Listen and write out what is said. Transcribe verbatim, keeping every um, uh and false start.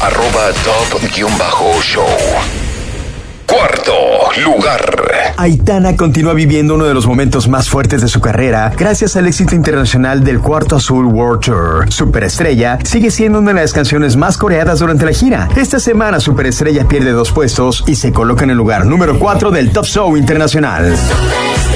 Arroba top-show. Cuarto lugar. Aitana continúa viviendo uno de los momentos más fuertes de su carrera gracias al éxito internacional del Cuarto Azul World Tour. Superestrella sigue siendo una de las canciones más coreadas durante la gira. Esta semana Superestrella pierde dos puestos y se coloca en el lugar número cuatro del Top Show Internacional.